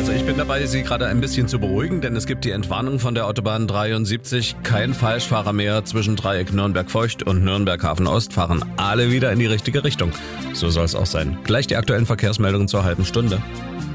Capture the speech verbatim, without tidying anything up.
Also ich bin dabei, Sie gerade ein bisschen zu beruhigen, denn es gibt die Entwarnung von der Autobahn dreiundsiebzig. Kein Falschfahrer mehr. Zwischen Dreieck Nürnberg-Feucht und Nürnberg-Hafen-Ost fahren alle wieder in die richtige Richtung. So soll es auch sein. Gleich die aktuellen Verkehrsmeldungen zur halben Stunde.